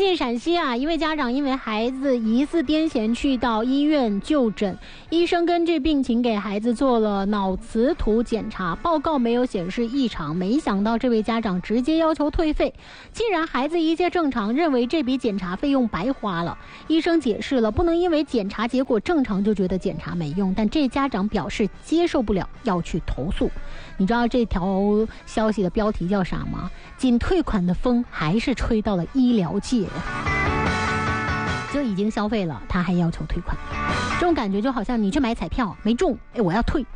近陕西啊，一位家长因为孩子疑似癫痫去到医院就诊，医生根据病情给孩子做了脑磁图检查，报告没有显示异常，没想到这位家长直接要求退费。既然孩子一切正常，认为这笔检查费用白花了。医生解释了，不能因为检查结果正常就觉得检查没用，但这家长表示接受不了，要去投诉。你知道这条消息的标题叫啥吗？仅退款的风还是吹到了医疗界，就已经消费了，他还要求退款，这种感觉就好像你去买彩票没中，我要退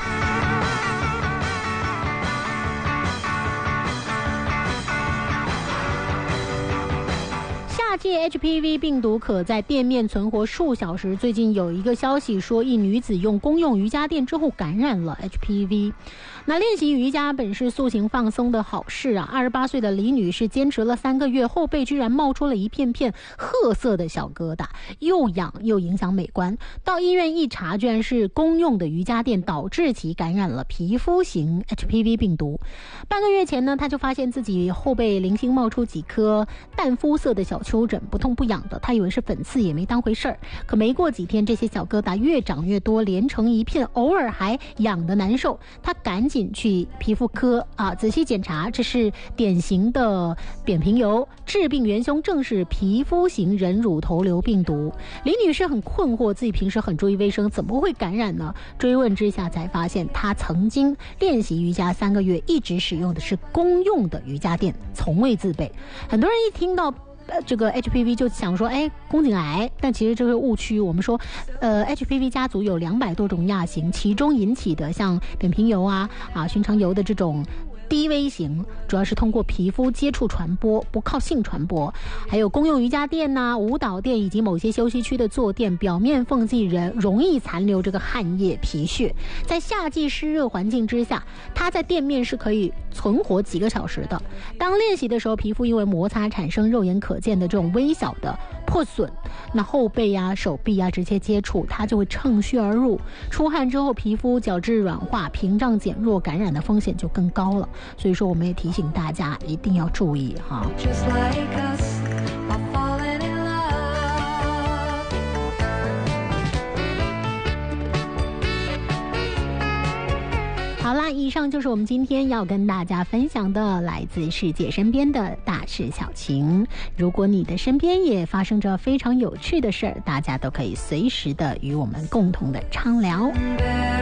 夏季 HPV 病毒可在店面存活数小时。最近有一个消息说，一女子用公用瑜伽垫之后感染了 HPV。那练习瑜伽本是塑形放松的好事啊，28岁的李女士坚持了3个月，后背居然冒出了一片片褐色的小疙瘩，又痒又影响美观。到医院一查，居然是公用的瑜伽垫导致其感染了皮肤型 HPV 病毒。半个月前呢，她就发现自己后背零星冒出几颗淡肤色的小丘疹，不痛不痒的，她以为是粉刺，也没当回事儿。可没过几天，这些小疙瘩越长越多，连成一片，偶尔还痒得难受。她赶紧去皮肤科仔细检查，这是典型的扁平疣，致病元凶正是皮肤型人乳头瘤病毒。李女士很困惑，自己平时很注意卫生，怎么会感染呢？追问之下才发现，她曾经练习瑜伽3个月，一直使用的是公用的瑜伽垫，从未自备。很多人一听到这个 HPV 就想说宫颈癌，但其实这是误区。我们说HPV 家族有200多种亚型，其中引起的像扁平疣寻肠疣的这种低危型，主要是通过皮肤接触传播，不靠性传播。还有公用瑜伽垫舞蹈垫以及某些休息区的坐垫，表面缝隙容易残留这个汗液皮屑。在夏季湿热环境之下，它在垫面是可以存活几个小时的。当练习的时候，皮肤因为摩擦产生肉眼可见的这种微小的破损，那后背手臂直接接触，它就会趁虚而入。出汗之后，皮肤角质软化，屏障减弱，感染的风险就更高了。所以说，我们也提醒大家一定要注意哈。好啦，以上就是我们今天要跟大家分享的来自世界身边的大事小情。如果你的身边也发生着非常有趣的事儿，大家都可以随时的与我们共同的畅聊。